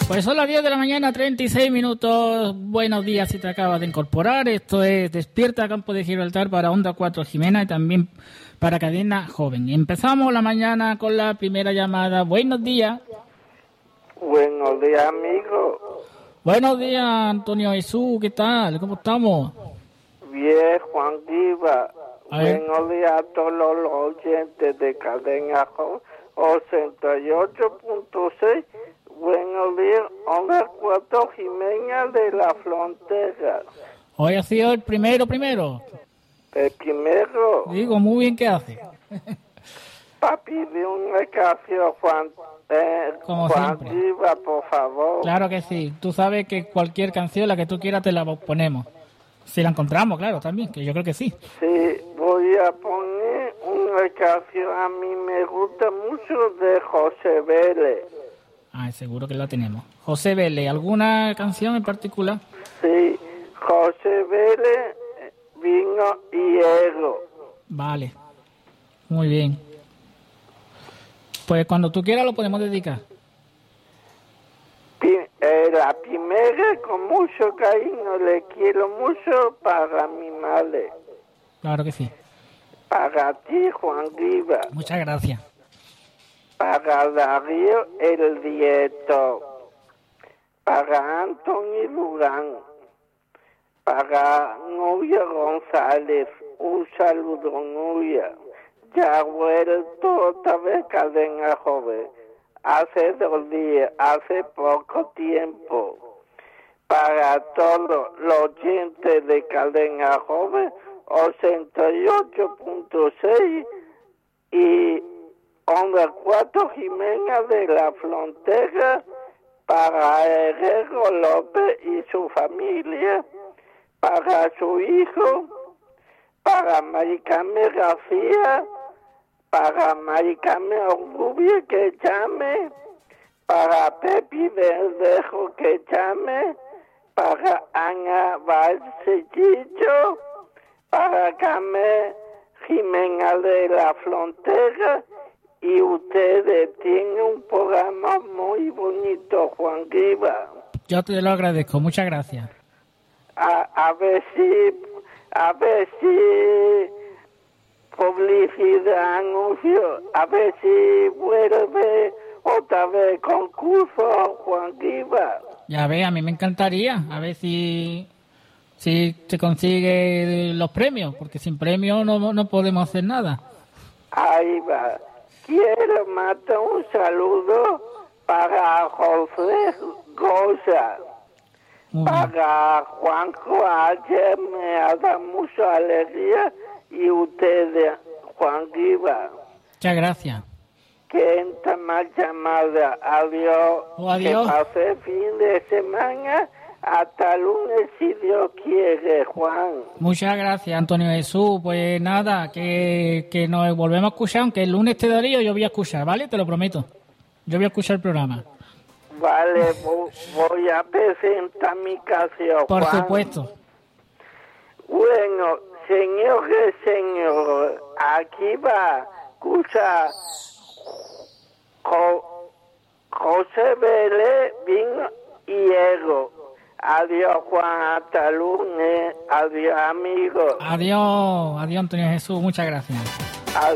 Pues son las 10 de la mañana, 36 minutos. Buenos días si te acabas de incorporar. Esto es Despierta Campo de Gibraltar para Onda 4 Jimena y también para Cadena Joven. Y empezamos la mañana con la primera llamada. Buenos días. Buenos días, amigo. Buenos días, Antonio Jesús. ¿Qué tal? ¿Cómo estamos? Bien, Juan Diva. A ver. Buenos días a todos los oyentes de Cadena Joven 88.6. Buenos días, Onda 4 Jimena de la Frontera. Hoy ha sido el primero. El primero, Digo, muy bien que hace. papi, de una canción, Como Juan siempre. Diva, por favor. Claro que sí. Tú sabes que cualquier canción, la que tú quieras, te la ponemos. Si la encontramos, claro, también, que yo creo que sí. Sí, voy a poner una canción, a mí me gusta mucho, de José Vélez. Ah, seguro que la tenemos. José Vélez, ¿alguna canción en particular? Sí, José Vélez, Vino y Ego. Vale. Muy bien. Pues cuando tú quieras lo podemos dedicar. La primera, con mucho cariño, le quiero mucho para mi madre. Claro que sí. Para ti, Juan Diva. Muchas gracias. Para Darío, el director. Para Anthony Durán. Para Nuria González. Un saludo, Nuria. Ya ha vuelto otra vez Cadena Joven. Hace 2 días, hace poco tiempo. Para todos los oyentes de Cadena Joven 88.6 y Onda 4 Jimena de la Frontera, para Herrero López y su familia, para su hijo, para Maricarmen García, para Maricarmen Rubio que llame, para Pepi Verdejo que llame, para Ana Valsechillo, para Carmen Jimena de la Frontera, y ustedes tienen un programa muy bonito, Juan Diva. Yo te lo agradezco. Muchas gracias. A ver si publicidad, anuncio, a ver si vuelve otra vez concurso, Juan Diva. Ya ves, a mí me encantaría. A ver si se consigue los premios, porque sin premios no podemos hacer nada. Ahí va. Quiero mandar un saludo para José Goza. Muy bien. Para Juanjo, ayer me ha dado mucha alegría, y ustedes, Juan Diva. Muchas gracias. Que entra más llamada. Adiós. Adiós. Que pase fin de semana. Hasta lunes, si Dios quiere, Juan. Muchas gracias, Antonio Jesús. Pues nada, que nos volvemos a escuchar, aunque el lunes te daría, yo voy a escuchar, ¿vale? Te lo prometo. Yo voy a escuchar el programa. Vale, voy a presentar mi canción, Por Juan. supuesto. Bueno, señores, aquí va a escuchar José Vélez, Vino y Ego. Adiós, Juan, hasta lunes. Adiós, amigos. Adiós, Antonio Jesús. Muchas gracias.